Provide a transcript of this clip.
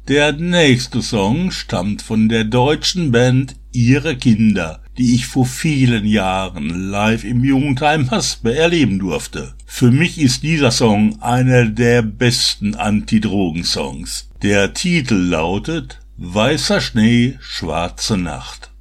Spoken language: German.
Der nächste Song stammt von der deutschen Band Ihre Kinder, die ich vor vielen Jahren live im Jugendheim Haspe erleben durfte. Für mich ist dieser Song einer der besten Anti-Drogen-Songs. Der Titel lautet Weißer Schnee, schwarze Nacht.